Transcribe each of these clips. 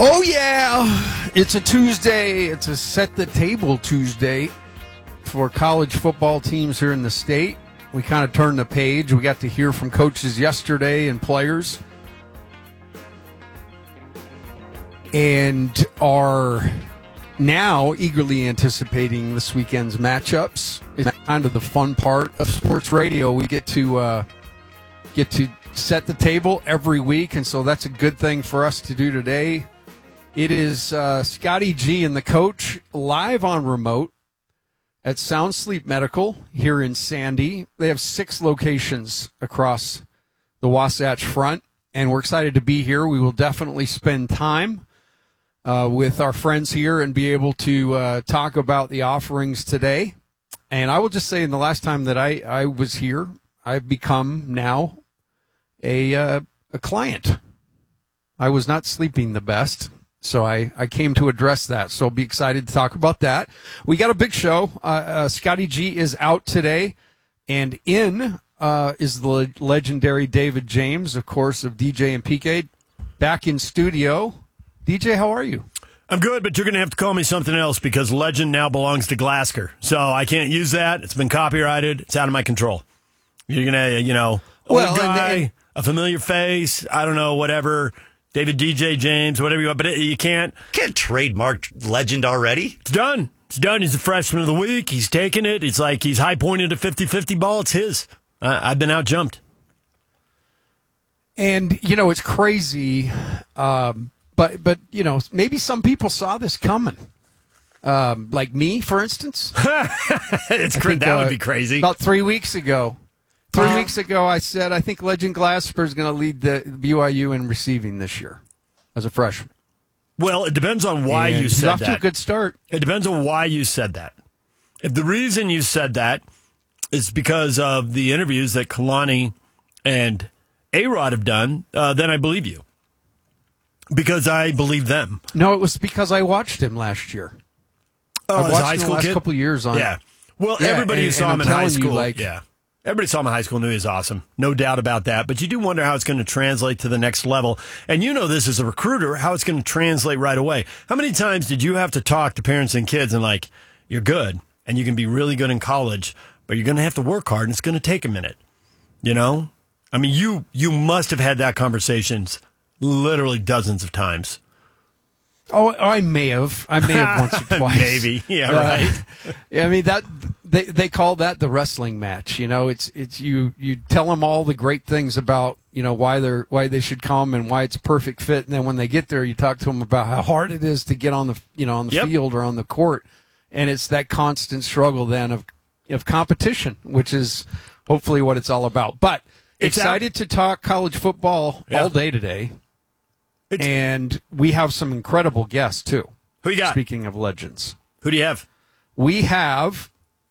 Oh, yeah. It's a Tuesday. It's a Set the Table Tuesday for college football teams here in the state. We kind of turned the page. We got to hear from coaches yesterday and players. And are now eagerly anticipating this weekend's matchups. It's kind of the fun part of sports radio. We get to set the table every week, and so that's a good thing for us to do today. It is Scotty G and the coach live on remote at Sound Sleep Medical here in Sandy. They have 6 locations across the Wasatch Front, and we're excited to be here. We will definitely spend time with our friends here and be able to talk about the offerings today. And I will just say, in the last time that I was here, I've become now a client. I was not sleeping the best, so I came to address that. So I'll be excited to talk about that. We got a big show. Scotty G is out today, and in is the legendary David James, of course, of DJ and PK, back in studio. DJ, how are you? I'm good, but you're going to have to call me something else because legend now belongs to Glasgow. So I can't use that. It's been copyrighted. It's out of my control. You're going to, old guy, a familiar face, I don't know, whatever, David DJ James, whatever you want, but you can't. Can't trademark legend already. It's done. It's done. He's the freshman of the week. He's taking it. It's like he's high-pointed a 50-50 ball. It's his. I've been out-jumped. And, it's crazy, but maybe some people saw this coming. Like me, for instance. That would be crazy. About 3 weeks ago. 3 weeks ago, I said, I think Legend Glasper is going to lead the BYU in receiving this year as a freshman. Well, it depends on why you said that. He's off to a good start. It depends on why you said that. If the reason you said that is because of the interviews that Kalani and A-Rod have done, then I believe you. Because I believe them. No, it was because I watched him last year. Oh, I watched him the last couple of years on. Yeah. Well, everybody who saw him in high school. Yeah. Everybody saw him in high school, knew he was awesome. No doubt about that. But you do wonder how it's going to translate to the next level. And you know this as a recruiter, how it's going to translate right away. How many times did you have to talk to parents and kids and you're good and you can be really good in college, but you're going to have to work hard and it's going to take a minute. I mean, you must have had that conversations literally dozens of times. Oh, I may have once or twice. Maybe. Yeah, right. I mean, that they call that the wrestling match. It's you tell them all the great things about, why they should come and why it's a perfect fit. And then when they get there, you talk to them about how hard it is to get on the, on the field or on the court. And it's that constant struggle then of competition, which is hopefully what it's all about. But excited to talk college football all day today. And we have some incredible guests, too. Who you got? Speaking of legends. Who do you have? We have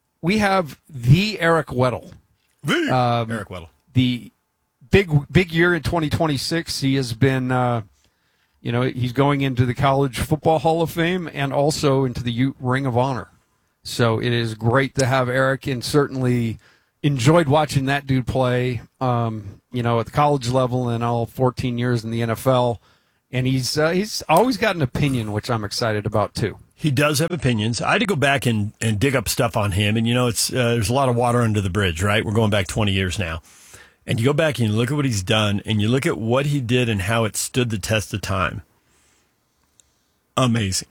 the Eric Weddle. Eric Weddle. The big year in 2026. He has been, he's going into the College Football Hall of Fame and also into the Ute Ring of Honor. So it is great to have Eric, and certainly enjoyed watching that dude play, at the college level and all 14 years in the NFL. And he's always got an opinion, which I'm excited about, too. He does have opinions. I had to go back and dig up stuff on him. And, it's there's a lot of water under the bridge, right? We're going back 20 years now. And you go back and you look at what he's done, and you look at what he did and how it stood the test of time. Amazing.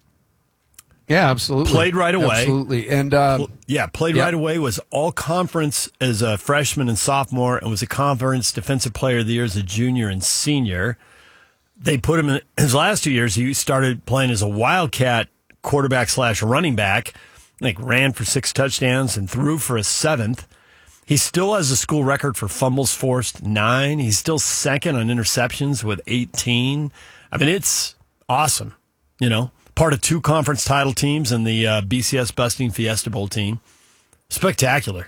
Yeah, absolutely. Played right away. Absolutely. And right away, was all conference as a freshman and sophomore, and was a conference defensive player of the year as a junior and senior. They put him in his last 2 years. He started playing as a Wildcat quarterback / running back, ran for 6 touchdowns and threw for a 7th. He still has a school record for fumbles forced, 9. He's still second on interceptions with 18. I mean, it's awesome. Part of 2 conference title teams and the BCS Busting Fiesta Bowl team. Spectacular.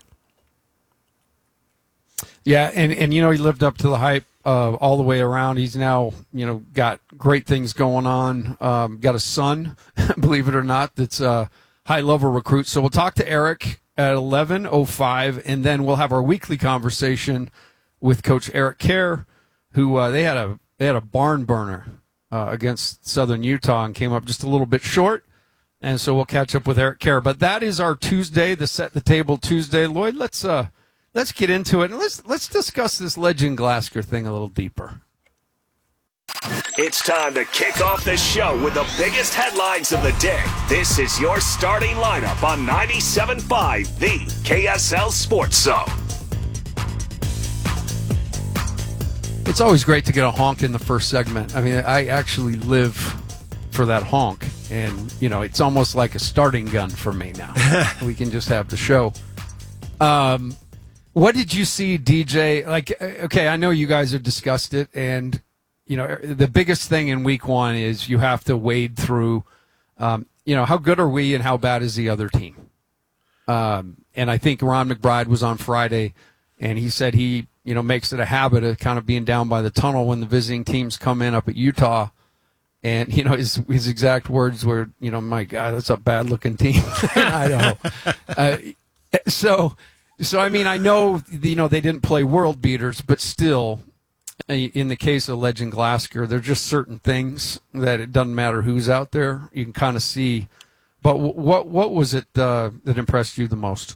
Yeah, and he lived up to the hype all the way around. He's now, got great things going on. Got a son, believe it or not, that's a high-level recruit. So we'll talk to Eric at 11:05, and then we'll have our weekly conversation with Coach Eric Kerr, who they had a barn burner against Southern Utah and came up just a little bit short. And so we'll catch up with Eric Kerr. But that is our Tuesday, the Set the Table Tuesday. Lloyd, let's get into it, and let's discuss this Legend Glasgow thing a little deeper. It's time to kick off the show with the biggest headlines of the day. This is your starting lineup on 97.5, the KSL Sports Zone. It's always great to get a honk in the first segment. I mean, I actually live for that honk, and it's almost like a starting gun for me now. We can just have the show. What did you see, DJ? Okay, I know you guys have discussed it, and the biggest thing in week one is you have to wade through, how good are we and how bad is the other team? And I think Ron McBride was on Friday, and he said he, makes it a habit of kind of being down by the tunnel when the visiting teams come in up at Utah. And, his exact words were, my God, that's a bad looking team. I don't know. So, I mean, I know, they didn't play world beaters, but still, in the case of Legend Glasgow, there are just certain things that it doesn't matter who's out there. You can kind of see. But what was it that impressed you the most?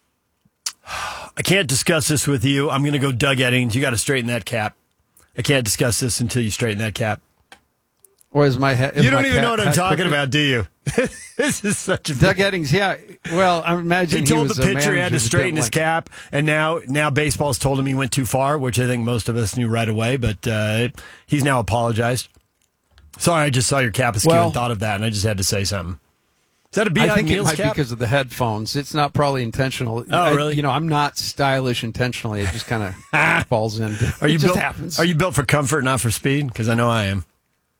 I can't discuss this with you. I'm going to go Doug Eddings. You got to straighten that cap. I can't discuss this until you straighten that cap. Or is my head? You don't even know what I'm talking about, do you? This is such a Doug Eddings. Yeah. Well, I imagine he told the pitcher he had to straighten his cap, and now baseball's told him he went too far, which I think most of us knew right away. But he's now apologized. Sorry, I just saw your cap askew and thought of that, and I just had to say something. Is that a B.I. I think Meals it might cap? be because of the headphones. It's not probably intentional. Oh, really? I'm not stylish intentionally. It just kind of falls in. It just happens. Are you built for comfort, not for speed? Because I know I am.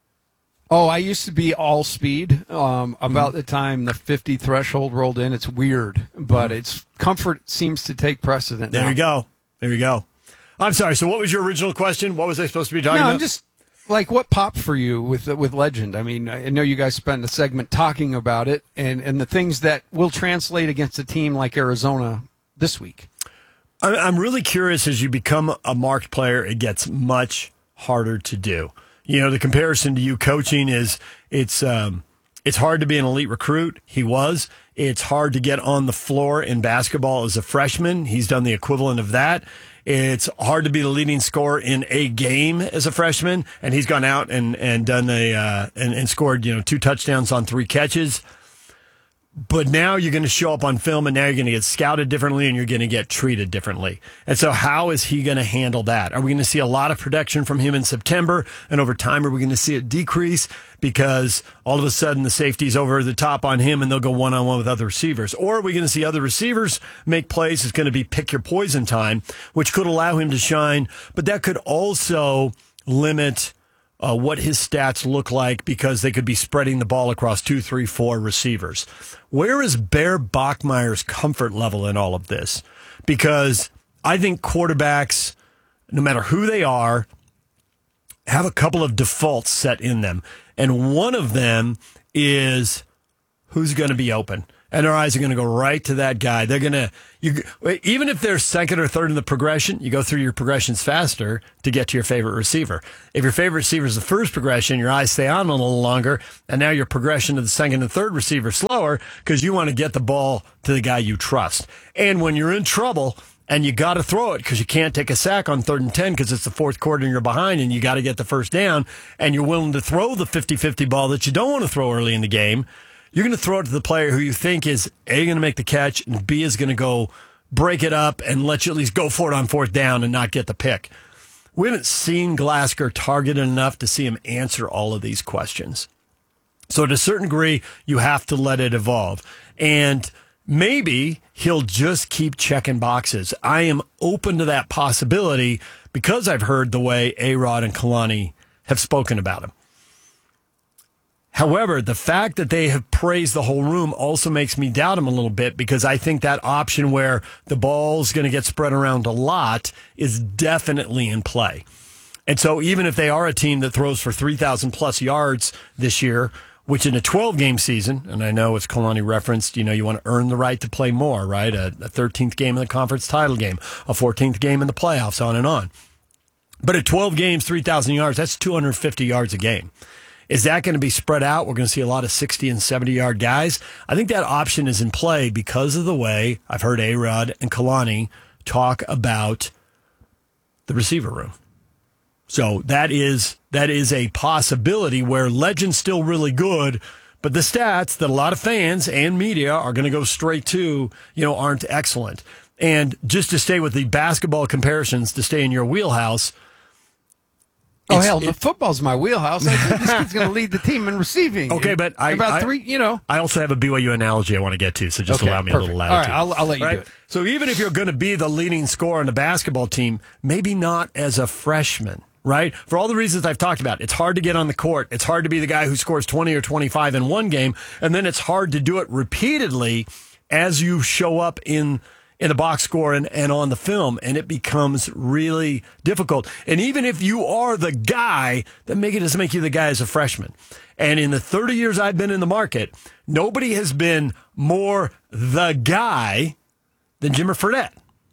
Oh, I used to be all speed. About the time the 50 threshold rolled in, it's weird, but it's comfort seems to take precedent. There now. you go. I'm sorry. So, what was your original question? What was I supposed to be talking about? I'm just what popped for you with Legend. I mean, I know you guys spent a segment talking about it and the things that will translate against a team like Arizona this week. I'm really curious. As you become a marked player, it gets much harder to do. The comparison to you coaching is it's hard to be an elite recruit. He was. It's hard to get on the floor in basketball as a freshman. He's done the equivalent of that. It's hard to be the leading scorer in a game as a freshman, and he's gone out and done and scored 2 touchdowns on 3 catches. But now you're going to show up on film, and now you're going to get scouted differently, and you're going to get treated differently. And so how is he going to handle that? Are we going to see a lot of production from him in September, and over time are we going to see it decrease because all of a sudden the safety's over the top on him, and they'll go one-on-one with other receivers? Or are we going to see other receivers make plays? It's going to be pick your poison time, which could allow him to shine, but that could also limit what his stats look like because they could be spreading the ball across 2, 3, 4 receivers. Where is Bear Bachmeier's comfort level in all of this? Because I think quarterbacks, no matter who they are, have a couple of defaults set in them. And one of them is who's going to be open. And our eyes are going to go right to that guy. They're going to, even if they're second or third in the progression, you go through your progressions faster to get to your favorite receiver. If your favorite receiver is the first progression, your eyes stay on a little longer, and now your progression to the second and third receiver slower because you want to get the ball to the guy you trust. And when you're in trouble and you got to throw it because you can't take a sack on 3rd and 10 because it's the 4th quarter and you're behind and you got to get the first down, and you're willing to throw the 50-50 ball that you don't want to throw early in the game, you're going to throw it to the player who you think is A, going to make the catch, and B, is going to go break it up and let you at least go for it on 4th down and not get the pick. We haven't seen Glasgow targeted enough to see him answer all of these questions. So to a certain degree, you have to let it evolve. And maybe he'll just keep checking boxes. I am open to that possibility because I've heard the way A-Rod and Kalani have spoken about him. However, the fact that they have praised the whole room also makes me doubt him a little bit because I think that option where the ball's going to get spread around a lot is definitely in play. And so even if they are a team that throws for 3,000 plus yards this year, which in a 12-game season, and I know as Kalani referenced, you want to earn the right to play more, right? A 13th game in the conference title game, a 14th game in the playoffs, on and on. But at 12 games, 3,000 yards, that's 250 yards a game. Is that going to be spread out? We're going to see a lot of 60 and 70-yard guys. I think that option is in play because of the way I've heard A-Rod and Kalani talk about the receiver room. So that is a possibility where Legend's still really good, but the stats that a lot of fans and media are going to go straight to, aren't excellent. And just to stay with the basketball comparisons, to stay in your wheelhouse. Oh, hell, the football's my wheelhouse. I think this kid's going to lead the team in receiving. Okay, but I also have a BYU analogy I want to get to, so just allow me a little latitude. All right, I'll let you do it. So even if you're going to be the leading scorer on the basketball team, maybe not as a freshman, right? For all the reasons I've talked about, it's hard to get on the court. It's hard to be the guy who scores 20 or 25 in one game, and then it's hard to do it repeatedly as you show up in the box score and on the film, and it becomes really difficult. And even if you are the guy, that doesn't make you the guy as a freshman. And in the 30 years I've been in the market, nobody has been more the guy than Jimmer Fredette.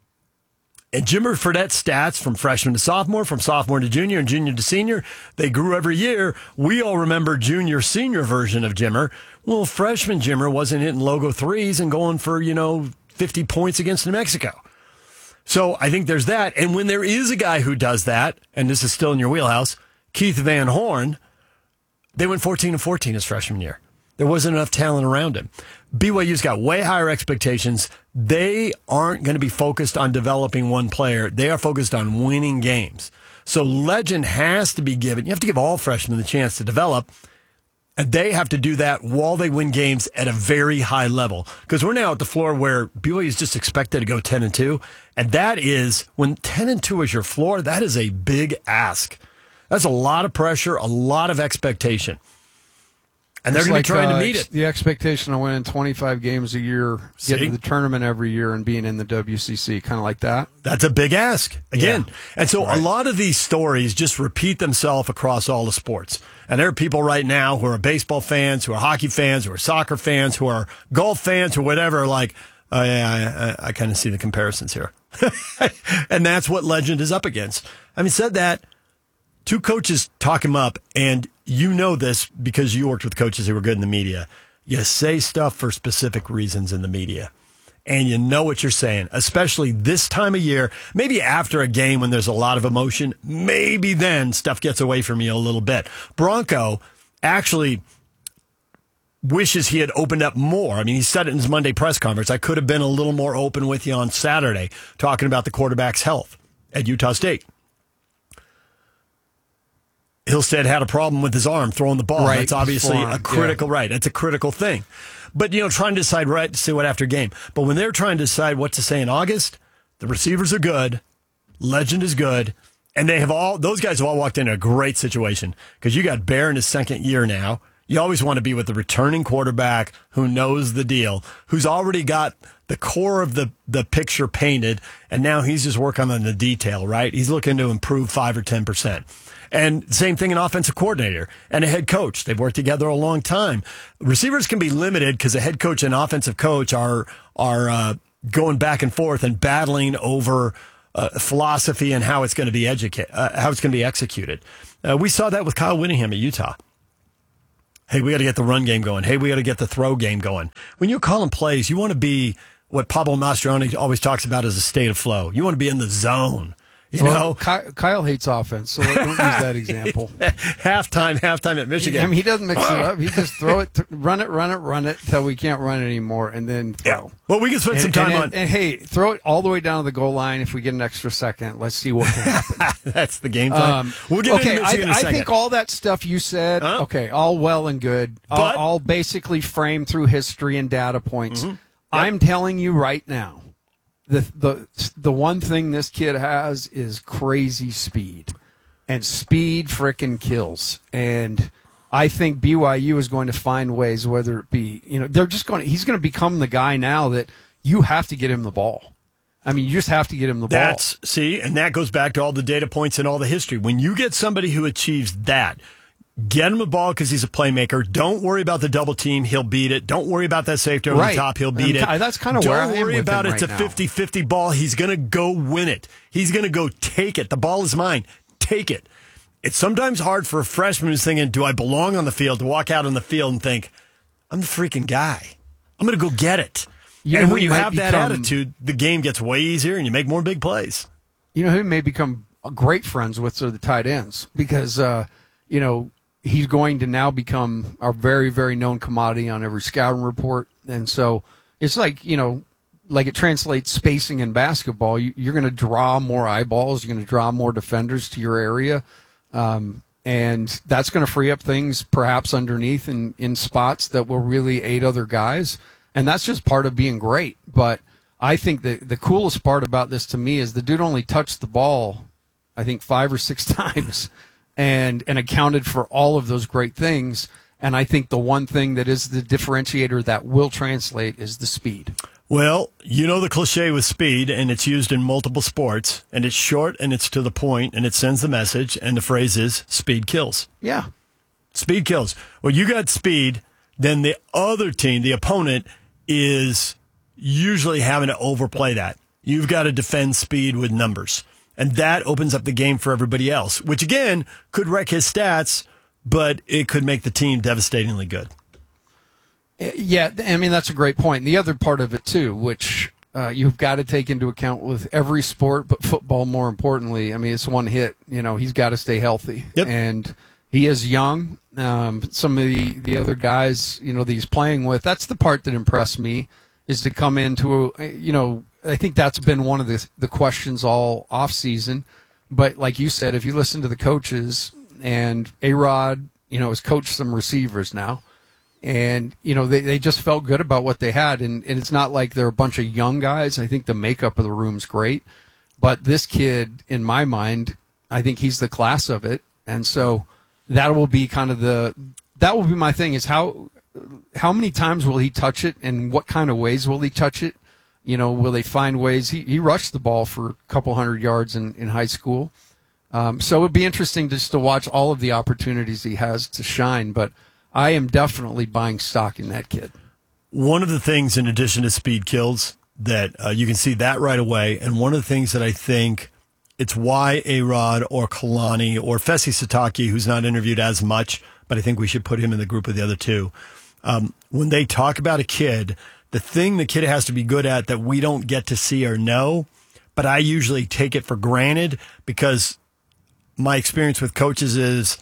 And Jimmer Fredette's stats from freshman to sophomore, from sophomore to junior, and junior to senior, they grew every year. We all remember junior, senior version of Jimmer. Well, freshman Jimmer wasn't hitting logo threes and going for, 50 points against New Mexico. So I think there's that. And when there is a guy who does that, and this is still in your wheelhouse, Keith Van Horn, they went 14-14 his freshman year. There wasn't enough talent around him. BYU's got way higher expectations. They aren't going to be focused on developing one player. They are focused on winning games. So Legend has to be given, you have to give all freshmen the chance to develop. And they have to do that while they win games at a very high level. Because we're now at the floor where BYU is just expected to go 10-2. And that is, when 10-2 is your floor, that is a big ask. That's a lot of pressure, a lot of expectation. And they're going to be trying to meet it. The expectation of winning 25 games a year, getting to the tournament every year, and being in the WCC, kind of like that. That's a big ask, again. Yeah. And so a lot of these stories just repeat themselves across all the sports. And there are people right now who are baseball fans, who are hockey fans, who are soccer fans, who are golf fans, or whatever, like, oh, yeah, I kind of see the comparisons here. And that's what Legend is up against. Having said that, two coaches talk him up, and you know this because you worked with coaches who were good in the media. You say stuff for specific reasons in the media, and you know what you're saying, especially this time of year. Maybe after a game when there's a lot of emotion, maybe then stuff gets away from you a little bit. Bronco actually wishes he had opened up more. I mean, he said it in his Monday press conference. I could have been a little more open with you on Saturday talking about the quarterback's health at Utah State. Hillstead had a problem with his arm throwing the ball. Right, that's obviously a critical That's a critical thing. But, trying to decide to say what after game. But when they're trying to decide what to say in August, the receivers are good, Legend is good, and those guys have all walked into a great situation because you got Bear in his second year now. You always want to be with the returning quarterback who knows the deal, who's already got the core of the picture painted, and now he's just working on the detail, right? He's looking to improve 5 or 10%. And same thing, an offensive coordinator and a head coach. They've worked together a long time. Receivers can be limited because a head coach and offensive coach are going back and forth and battling over philosophy and how it's going to be executed. We saw that with Kyle Whittingham at Utah. Hey, we got to get the run game going. Hey, we got to get the throw game going. When you're calling plays, you want to be what Pablo Mastroeni always talks about as a state of flow. You want to be in the zone. Kyle hates offense, so don't use that example. halftime at Michigan. I mean, he doesn't mix it up. He just throw it, run it till we can't run it anymore, and then throw. Yeah. Well, we can spend some time on. And hey, throw it all the way down to the goal line. If we get an extra second, let's see what can happen. That's the game plan. We'll get into Michigan in a second. I think all that stuff you said, all well and good, all basically framed through history and data points. Mm-hmm. Yep. I'm telling you right now. The one thing this kid has is crazy speed, and speed frickin' kills. And I think BYU is going to find ways, whether it be, he's going to become the guy now that you have to get him the ball. I mean, you just have to get him the ball. And that goes back to all the data points and all the history. When you get somebody who achieves that, get him the ball because he's a playmaker. Don't worry about the double team. He'll beat it. Don't worry about that safety over the top. He'll beat it. That's kind of where I am with him. Don't worry about it's a 50-50 ball. He's going to go win it. He's going to go take it. The ball is mine. take it. It's sometimes hard for a freshman who's thinking, do I belong on the field, to walk out on the field and think, I'm the freaking guy. I'm going to go get it. And when you have that attitude, the game gets way easier and you make more big plays. You know who may become great friends with are the tight ends because, he's going to now become a very, very known commodity on every scouting report. And so it's like, like it translates spacing in basketball. You're going to draw more eyeballs. You're going to draw more defenders to your area. And that's going to free up things perhaps underneath in spots that will really aid other guys. And that's just part of being great. But I think the coolest part about this to me is the dude only touched the ball, I think 5 or 6 times and accounted for all of those great things. And I think the one thing that is the differentiator that will translate is the speed. Well, you know the cliche with speed, and it's used in multiple sports, and it's short, and it's to the point, and it sends the message, and the phrase is, speed kills. Yeah. Speed kills. Well, you got speed, then the other team, the opponent, is usually having to overplay that. You've got to defend speed with numbers, and that opens up the game for everybody else, which, again, could wreck his stats, but it could make the team devastatingly good. Yeah, I mean, that's a great point. And the other part of it, too, which you've got to take into account with every sport, but football more importantly, I mean, it's one hit. He's got to stay healthy. Yep. And he is young. Some of the other guys, that he's playing with, that's the part that impressed me, is to come into, I think that's been one of the questions all offseason. But like you said, if you listen to the coaches, and A-Rod, has coached some receivers now, and, they just felt good about what they had. And it's not like they're a bunch of young guys. I think the makeup of the room's great. But this kid, in my mind, I think he's the class of it. And so that will be that will be my thing is how many times will he touch it and what kind of ways will he touch it? Will they find ways? He rushed the ball for a couple 100 yards in high school. So it would be interesting just to watch all of the opportunities he has to shine. But I am definitely buying stock in that kid. One of the things, in addition to speed kills, that you can see that right away, and one of the things that I think it's why A-Rod or Kalani or Fesi Sitake, who's not interviewed as much, but I think we should put him in the group of the other two. When they talk about a kid, the thing the kid has to be good at that we don't get to see or know, but I usually take it for granted because my experience with coaches is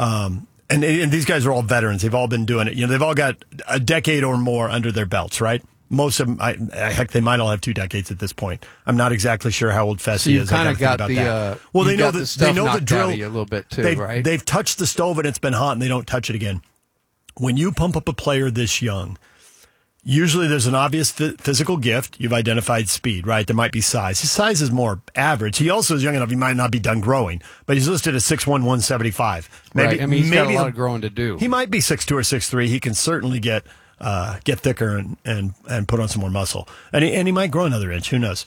and these guys are all veterans. They've all been doing it. They've all got a decade or more under their belts, right? Most of them, heck, they might all have 2 decades at this point. I'm not exactly sure how old Fesi is. So you've kind of got the well, they know the drill a little bit too, right? They've touched the stove and it's been hot, and they don't touch it again. When you pump up a player this young, usually there's an obvious physical gift. You've identified speed, right? There might be size. His size is more average. He also is young enough. He might not be done growing, but he's listed as 6'1", 175. Maybe, right. I mean, he's got a lot of growing to do. He might be 6'2" or 6'3". He can certainly get thicker and put on some more muscle. And he might grow another inch. Who knows?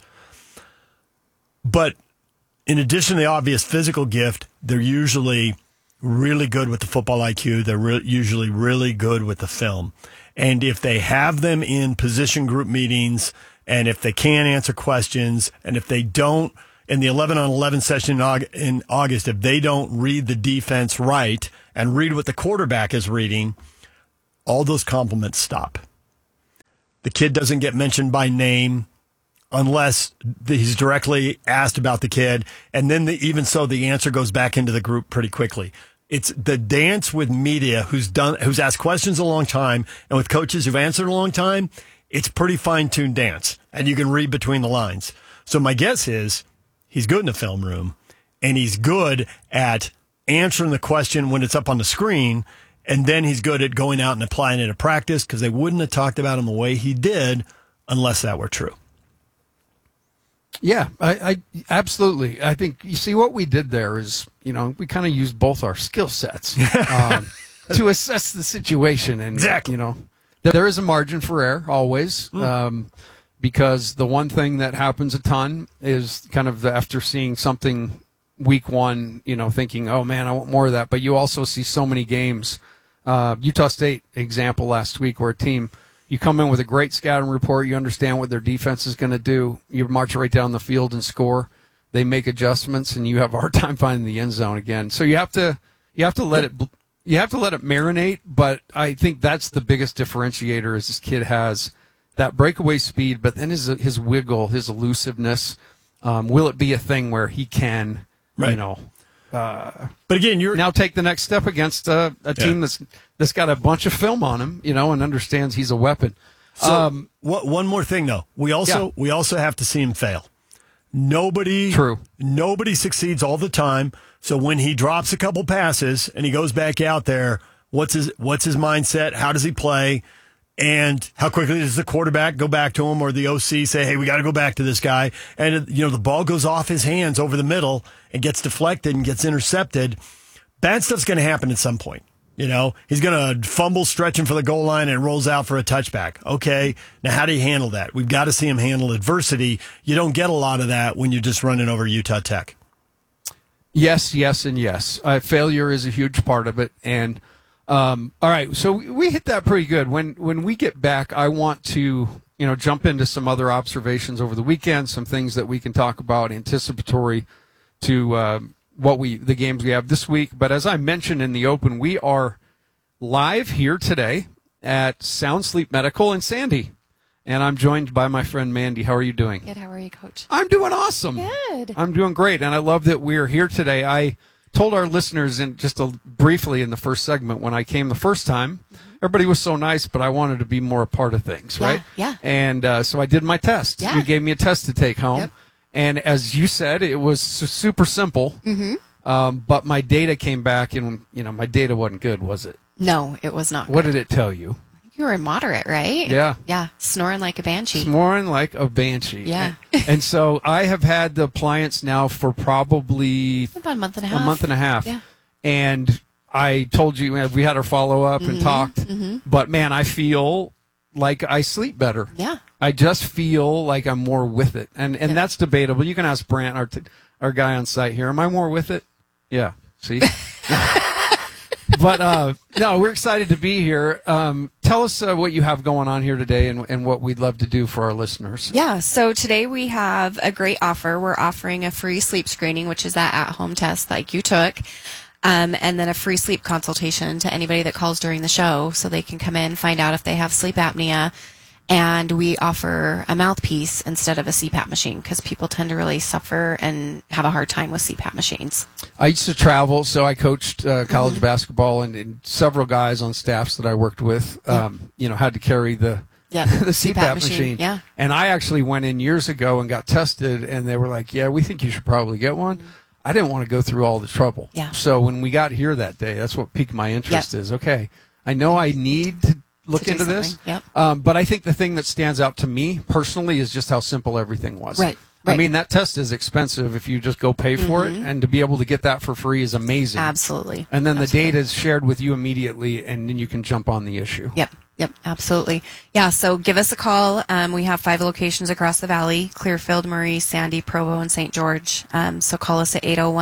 But in addition to the obvious physical gift, they're usually really good with the football IQ. They're usually really good with the film. And if they have them in position group meetings, and if they can't answer questions, and if they don't, in the 11-on-11 session in August, if they don't read the defense right and read what the quarterback is reading, all those compliments stop. The kid doesn't get mentioned by name unless he's directly asked about the kid. And then even so, the answer goes back into the group pretty quickly. It's the dance with media who's asked questions a long time, and with coaches who've answered a long time. It's pretty fine-tuned dance, and you can read between the lines. So my guess is he's good in the film room, and he's good at answering the question when it's up on the screen, and then he's good at going out and applying it at practice, because they wouldn't have talked about him the way he did unless that were true. Yeah, I absolutely. I think you see what we did there is, we kind of used both our skill sets to assess the situation, and exactly. There is a margin for error always, because the one thing that happens a ton is kind of after seeing something week one, thinking, oh man, I want more of that. But you also see so many games. Utah State example last week where a team. You come in with a great scouting report. You understand what their defense is going to do. You march right down the field and score. they make adjustments, and you have a hard time finding the end zone again. So you have to let it marinate. But I think that's the biggest differentiator is this kid has that breakaway speed, but then his wiggle, his elusiveness. Will it be a thing where he can, Right. But again, you're now take the next step against a team that's got a bunch of film on him, and understands he's a weapon. So one more thing though, we also have to see him fail. Nobody succeeds all the time. So when he drops a couple passes and he goes back out there, what's his mindset? How does he play? And how quickly does the quarterback go back to him, or the OC say, hey, we got to go back to this guy? And, the ball goes off his hands over the middle and gets deflected and gets intercepted. Bad stuff's going to happen at some point. He's going to fumble stretching for the goal line and rolls out for a touchback. Okay, now how do you handle that? We've got to see him handle adversity. You don't get a lot of that when you're just running over Utah Tech. Yes, and yes. Failure is a huge part of it. And all right, so we hit that pretty good. When we get back, I want to jump into some other observations over the weekend, some things that we can talk about anticipatory to the games we have this week. But as I mentioned in the open, we are live here today at Sound Sleep Medical in Sandy, and I'm joined by my friend Mandy. How are you doing? Good. How are you, Coach? I'm doing awesome. Good. I'm doing great, and I love that we're here today. I told our listeners briefly in the first segment when I came the first time, everybody was so nice, but I wanted to be more a part of things, right? Yeah. And so I did my test. Yeah. You gave me a test to take home. Yep. And as you said, it was super simple. Mm-hmm. But my data came back, and my data wasn't good, was it? No, it was not. What did it tell you? You were moderate, right? Yeah. Yeah. Snoring like a banshee. Snoring like a banshee. Yeah. And so I have had the appliance now for probably about a month and a half. Yeah. Yeah. And I told you, we had our follow-up and talked. Mm-hmm. But, man, I feel like I sleep better. Yeah. I just feel like I'm more with it. And that's debatable. You can ask Brant, our guy on site here. Am I more with it? Yeah. See? But, no, we're excited to be here. Tell us what you have going on here today and what we'd love to do for our listeners. Yeah, so today we have a great offer. We're offering a free sleep screening, which is that at-home test like you took, and then a free sleep consultation to anybody that calls during the show so they can come in, find out if they have sleep apnea. And we offer a mouthpiece instead of a CPAP machine because people tend to really suffer and have a hard time with CPAP machines. I used to travel, so I coached college basketball, and several guys on staffs that I worked with, had to carry the CPAP machine. Yeah. And I actually went in years ago and got tested, and they were like, yeah, we think you should probably get one. I didn't want to go through all the trouble. Yeah. So when we got here that day, that's what piqued my interest is, okay, I know I need to look into this. Yep. But I think the thing that stands out to me personally is just how simple everything was. Right. I mean, that test is expensive if you just go pay for it, and to be able to get that for free is amazing. Absolutely. And then the data is shared with you immediately, and then you can jump on the issue. Yep, absolutely. Yeah, so give us a call. We have 5 locations across the valley: Clearfield, Murray, Sandy, Provo, and St. George. So call us at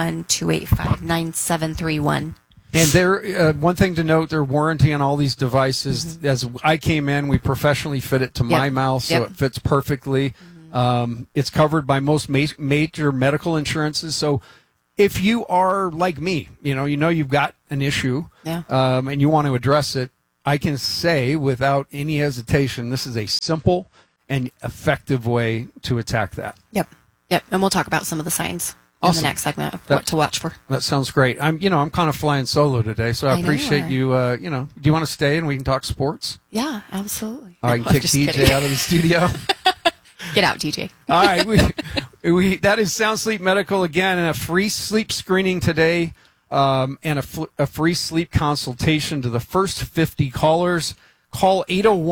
801-285-9731. And there, one thing to note, their warranty on all these devices. As I came in, we professionally fit it to my mouth, so it fits perfectly. It's covered by most major medical insurances. So if you are like me, you've got an issue, and you want to address it, I can say without any hesitation, this is a simple and effective way to attack that. Yep. And we'll talk about some of the signs. Awesome. In the next segment of what to watch for. That sounds great. I'm kind of flying solo today, so I appreciate you. Do you want to stay and we can talk sports? Yeah, absolutely. I can kick DJ out of the studio. Get out, DJ. All right, we that is Sound Sleep Medical again, and a free sleep screening today, and a free sleep consultation to the first 50 callers. Call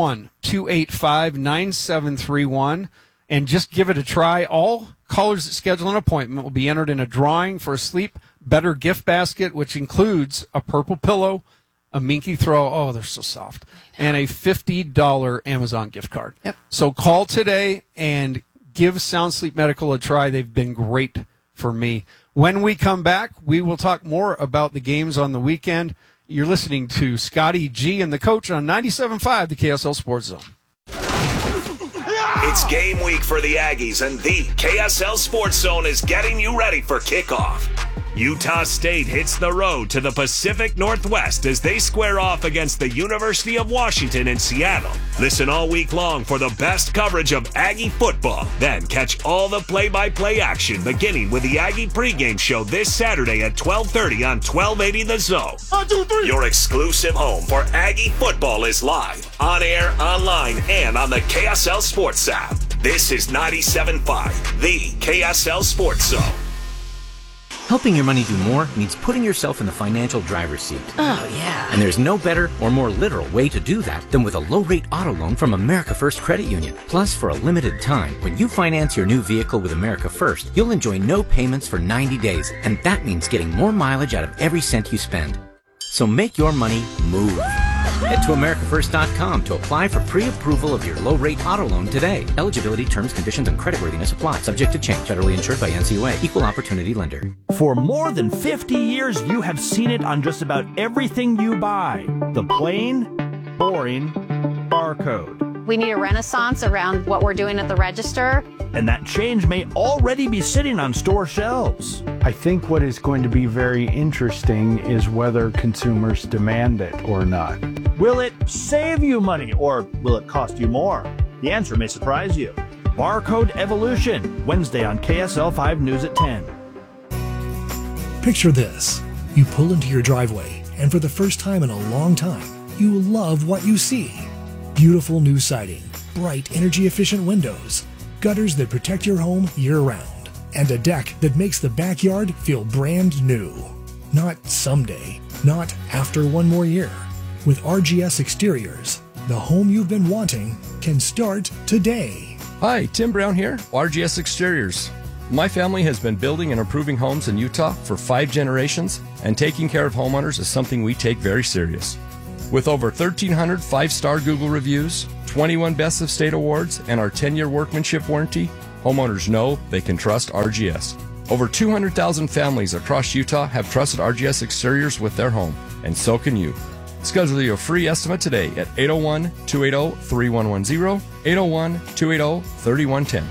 801-285-9731 and just give it a try. All callers that schedule an appointment will be entered in a drawing for a Sleep Better gift basket, which includes a purple pillow, a Minky throw. Oh, they're so soft. And a $50 Amazon gift card. Yep. So call today and give Sound Sleep Medical a try. They've been great for me. When we come back, we will talk more about the games on the weekend. You're listening to Scotty G and the Coach on 97.5, the KSL Sports Zone. It's game week for the Aggies, and the KSL Sports Zone is getting you ready for kickoff. Utah State hits the road to the Pacific Northwest as they square off against the University of Washington in Seattle. Listen all week long for the best coverage of Aggie football. Then catch all the play-by-play action beginning with the Aggie pregame show this Saturday at 12:30 on 1280 The Zone. 1, 2, 3. Your exclusive home for Aggie football is live, on air, online, and on the KSL Sports app. This is 97.5, the KSL Sports Zone. Helping your money do more means putting yourself in the financial driver's seat. Oh, yeah. And there's no better or more literal way to do that than with a low-rate auto loan from America First Credit Union. Plus, for a limited time, when you finance your new vehicle with America First, you'll enjoy no payments for 90 days. And that means getting more mileage out of every cent you spend. So make your money move. Head to AmericaFirst.com to apply for pre-approval of your low-rate auto loan today. Eligibility, terms, conditions, and creditworthiness apply. Subject to change. Federally insured by NCUA. Equal opportunity lender. For more than 50 years, you have seen it on just about everything you buy. The plain, boring barcode. We need a renaissance around what we're doing at the register. And that change may already be sitting on store shelves. I think what is going to be very interesting is whether consumers demand it or not. Will it save you money or will it cost you more? The answer may surprise you. Barcode Evolution, Wednesday on KSL 5 News at 10. Picture this. You pull into your driveway, and for the first time in a long time, you love what you see. Beautiful new siding, bright energy-efficient windows, gutters that protect your home year-round, and a deck that makes the backyard feel brand new. Not someday, not after one more year. With RGS Exteriors, the home you've been wanting can start today. Hi, Tim Brown here, RGS Exteriors. My family has been building and improving homes in Utah for 5 generations, and taking care of homeowners is something we take very serious. With over 1,300 5-star Google reviews, 21 Best of State awards, and our 10-year workmanship warranty, homeowners know they can trust RGS. Over 200,000 families across Utah have trusted RGS Exteriors with their home, and so can you. Schedule your free estimate today at 801-280-3110, 801-280-3110.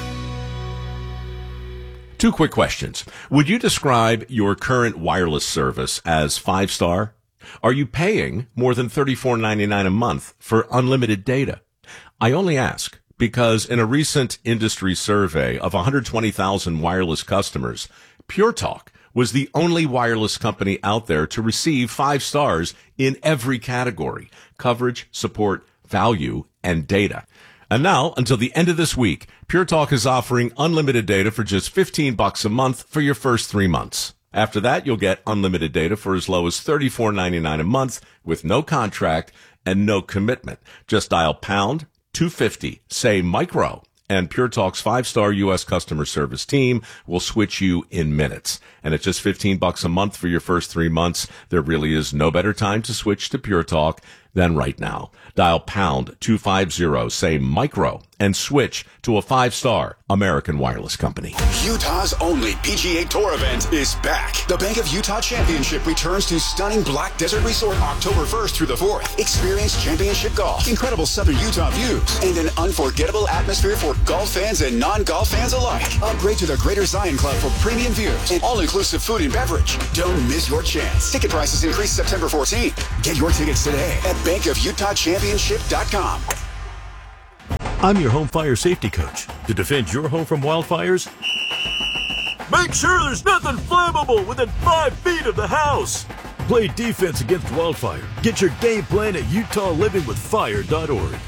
2 quick questions. Would you describe your current wireless service as 5-star? Are you paying more than $34.99 a month for unlimited data? I only ask because in a recent industry survey of 120,000 wireless customers, Pure Talk was the only wireless company out there to receive 5 stars in every category: coverage, support, value, and data. And now, until the end of this week, Pure Talk is offering unlimited data for just $15 a month for your first 3 months. After that, you'll get unlimited data for as low as $34.99 a month with no contract and no commitment. Just dial pound 250, say micro, and Pure Talk's 5-star U.S. customer service team will switch you in minutes. And at just $15 a month for your first 3 months, there really is no better time to switch to Pure Talk than right now. Dial pound 250, say micro, and switch to a 5-star American wireless company. Utah's only PGA Tour event is back. The Bank of Utah Championship returns to stunning Black Desert Resort October 1st through the 4th. Experience championship golf, incredible southern Utah views, and an unforgettable atmosphere for golf fans and non-golf fans alike. Upgrade to the Greater Zion Club for premium views and all-inclusive food and beverage. Don't miss your chance. Ticket prices increase September 14th. Get your tickets today at bankofutahchampionship.com. I'm your home fire safety coach. To defend your home from wildfires, make sure there's nothing flammable within 5 feet of the house. Play defense against wildfire. Get your game plan at UtahLivingWithFire.org.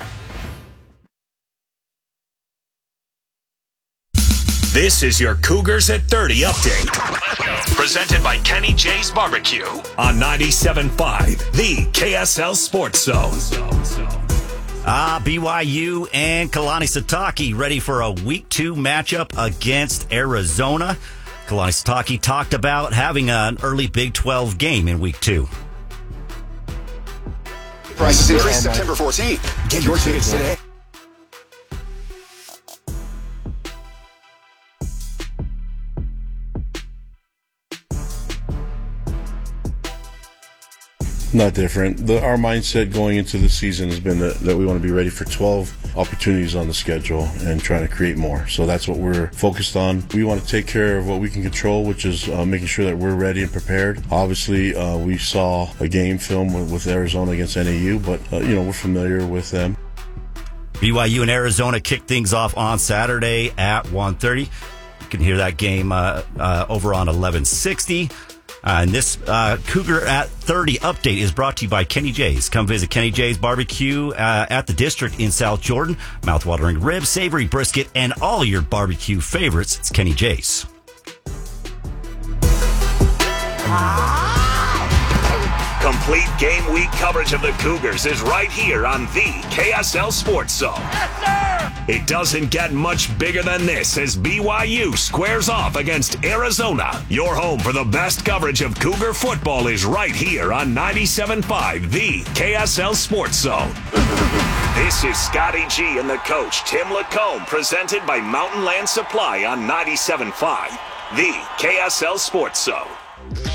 This is your Cougars at 30 update. Presented by Kenny J's Barbecue on 97.5, the KSL Sports Zone. BYU and Kalani Sitake ready for a Week 2 matchup against Arizona. Kalani Sitake talked about having an early Big 12 game in Week 2. Prices increase September 14th. Get your tickets today. Not different. Our mindset going into the season has been that we want to be ready for 12 opportunities on the schedule and trying to create more. So that's what we're focused on. We want to take care of what we can control, which is making sure that we're ready and prepared. Obviously, we saw a game film with Arizona against NAU, but we're familiar with them. BYU and Arizona kick things off on Saturday at 1:30. You can hear that game over on 1160. And this Cougar at 30 update is brought to you by Kenny J's. Come visit Kenny J's Barbecue at the District in South Jordan. Mouth-watering ribs, savory brisket, and all your barbecue favorites. It's Kenny J's. Complete game week coverage of the Cougars is right here on the KSL Sports Zone. Yes, sir! It doesn't get much bigger than this as BYU squares off against Arizona. Your home for the best coverage of Cougar football is right here on 97.5, the KSL Sports Zone. This is Scotty G and the coach, Tim Lacombe, presented by Mountain Land Supply on 97.5, the KSL Sports Zone.